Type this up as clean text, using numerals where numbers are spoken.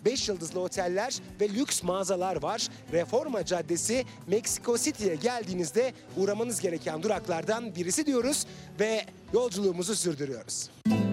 5 yıldızlı oteller ve lüks mağazalar var. Reforma Caddesi, Meksiko City'ye geldiğinizde uğramanız gereken duraklardan birisi diyoruz ve yolculuğumuzu sürdürüyoruz.